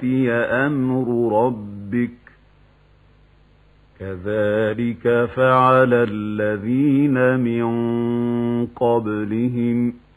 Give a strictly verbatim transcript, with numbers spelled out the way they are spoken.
يَأْتِيَ أَمْرُ رَبِّكَ كَذَلِكَ فَعَلَ الَّذِينَ مِن قَبْلِهِمْ